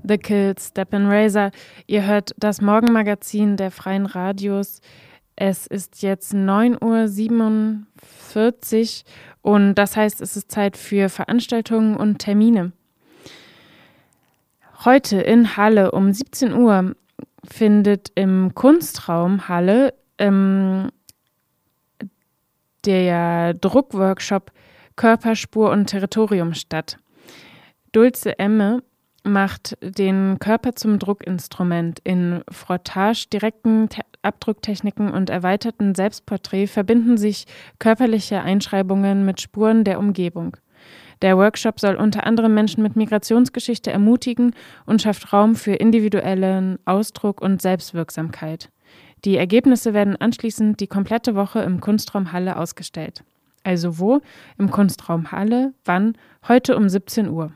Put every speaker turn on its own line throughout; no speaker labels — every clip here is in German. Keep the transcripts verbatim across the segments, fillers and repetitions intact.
The Kills, Step and Razor. Ihr hört das Morgenmagazin der Freien Radios. Es ist jetzt neun Uhr siebenundvierzig und das heißt, es ist Zeit für Veranstaltungen und Termine. Heute in Halle um siebzehn Uhr findet im Kunstraum Halle ähm, der Druckworkshop Körperspur und Territorium statt. Dulce Emme macht den Körper zum Druckinstrument. In Frottage, direkten Te- Abdrucktechniken und erweiterten Selbstporträt verbinden sich körperliche Einschreibungen mit Spuren der Umgebung. Der Workshop soll unter anderem Menschen mit Migrationsgeschichte ermutigen und schafft Raum für individuellen Ausdruck und Selbstwirksamkeit. Die Ergebnisse werden anschließend die komplette Woche im Kunstraum Halle ausgestellt. Also wo? Im Kunstraum Halle. Wann? Heute um siebzehn Uhr.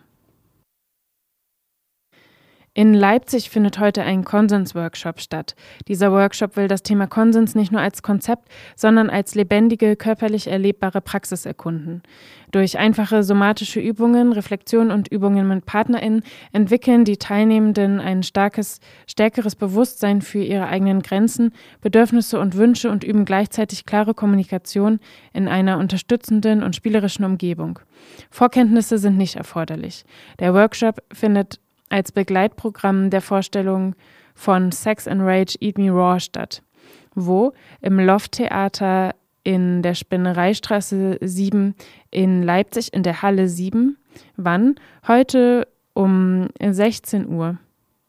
In Leipzig findet heute ein Konsens-Workshop statt. Dieser Workshop will das Thema Konsens nicht nur als Konzept, sondern als lebendige, körperlich erlebbare Praxis erkunden. Durch einfache somatische Übungen, Reflexion und Übungen mit PartnerInnen entwickeln die Teilnehmenden ein starkes, stärkeres Bewusstsein für ihre eigenen Grenzen, Bedürfnisse und Wünsche und üben gleichzeitig klare Kommunikation in einer unterstützenden und spielerischen Umgebung. Vorkenntnisse sind nicht erforderlich. Der Workshop findet als Begleitprogramm der Vorstellung von Sex and Rage Eat Me Raw statt. Wo? Im Loft-Theater in der Spinnereistraße sieben in Leipzig in der Halle sieben. Wann? Heute um sechzehn Uhr.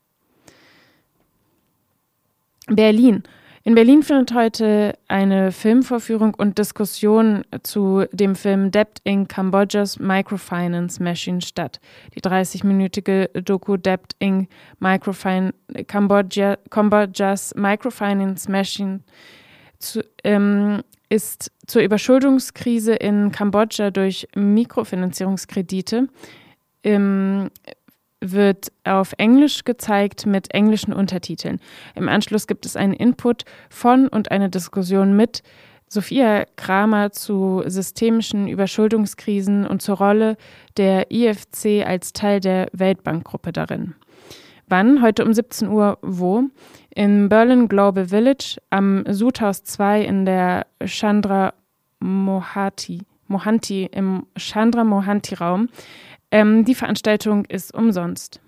Berlin. In Berlin findet heute eine Filmvorführung und Diskussion zu dem Film Debt in Cambodja's Microfinance Machine statt. Die dreißig-minütige Doku Debt in Microfin- Cambodia, Cambodja's Microfinance Machine zu, ähm, ist zur Überschuldungskrise in Kambodscha durch Mikrofinanzierungskredite ähm, wird auf Englisch gezeigt mit englischen Untertiteln. Im Anschluss gibt es einen Input von und eine Diskussion mit Sophia Kramer zu systemischen Überschuldungskrisen und zur Rolle der I F C als Teil der Weltbankgruppe darin. Wann? Heute um siebzehn Uhr. Wo? In Berlin Global Village am Sudhaus zwei in der Chandra Mohanty, Mohanty im Chandra Mohanty Raum. Ähm, die Veranstaltung ist umsonst.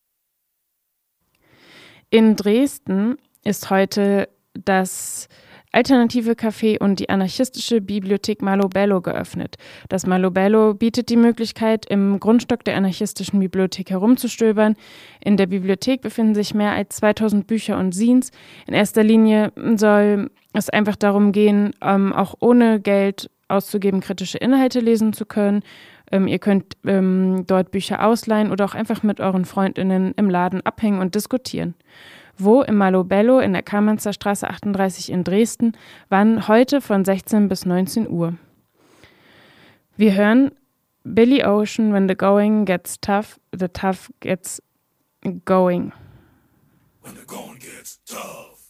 In Dresden ist heute das alternative Café und die anarchistische Bibliothek Malo Bello geöffnet. Das Malo Bello bietet die Möglichkeit, im Grundstock der anarchistischen Bibliothek herumzustöbern. In der Bibliothek befinden sich mehr als zweitausend Bücher und Zines. In erster Linie soll es einfach darum gehen, ähm, auch ohne Geld auszugeben, kritische Inhalte lesen zu können. Ähm, ihr könnt ähm, dort Bücher ausleihen oder auch einfach mit euren FreundInnen im Laden abhängen und diskutieren. Wo? Im Malo Bello in der Kamenzer Straße achtunddreißig in Dresden. Wann? Heute von sechzehn bis neunzehn Uhr. Wir hören Billy Ocean, When the Going Gets Tough, the Tough Gets Going.
When the going gets tough.